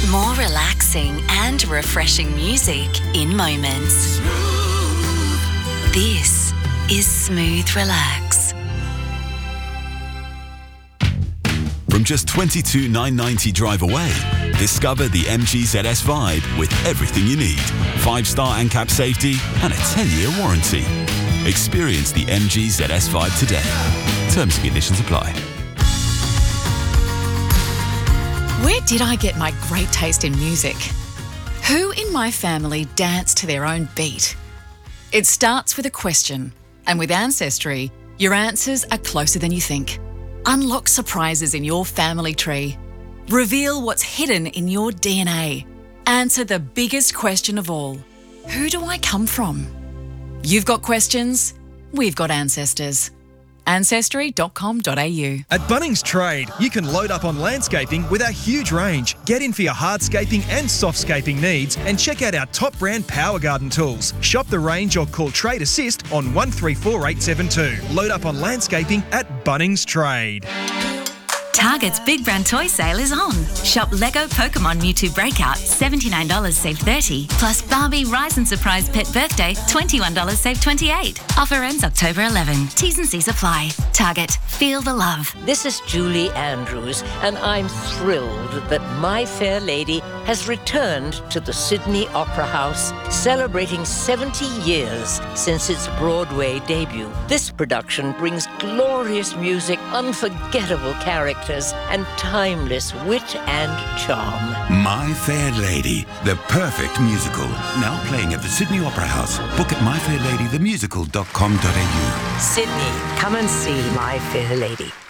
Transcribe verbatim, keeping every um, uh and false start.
More relaxing and refreshing music in moments. This is Smooth Relax. From just twenty-two thousand nine hundred ninety drive away, discover the M G Z S Vibe with everything you need. five-star ANCAP safety and a ten-year warranty. Experience the M G Z S Vibe today. Terms and conditions apply. Where did I get my great taste in music? Who in my family danced to their own beat? It starts with a question, and with Ancestry, your answers are closer than you think. Unlock surprises in your family tree. Reveal what's hidden in your D N A. Answer the biggest question of all. Who do I come from? You've got questions, we've got ancestors. ancestry dot com dot a u. At Bunnings Trade, you can load up on landscaping with our huge range. Get in for your hardscaping and softscaping needs and check out our top brand Power Garden tools. Shop the range or call Trade Assist on one three four eight seven two. Load up on landscaping at Bunnings Trade. Target's Big Brand Toy Sale is on. Shop Lego Pokemon Mewtwo Breakout, seventy-nine dollars save thirty dollars. Plus Barbie Rise and Surprise Pet Birthday, twenty-one dollars save twenty-eight dollars. Offer ends October eleventh. T's and C's apply. Target, feel the love. This is Julie Andrews, and I'm thrilled that My Fair Lady has returned to the Sydney Opera House, celebrating seventy years since its Broadway debut. This production brings glorious music, unforgettable characters, and timeless wit and charm. My Fair Lady, the perfect musical. Now playing at the Sydney Opera House. Book at my fair lady the musical dot com dot a u. Sydney, come and see My Fair Lady.